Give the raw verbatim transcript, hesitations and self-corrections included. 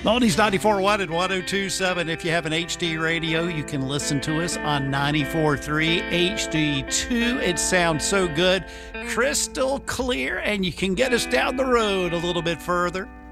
Oldies ninety-four point one and one oh two point seven. If you have an H D radio, you can listen to us on ninety-four point three H D two. It sounds so good, crystal clear, and you can get us down the road a little bit further.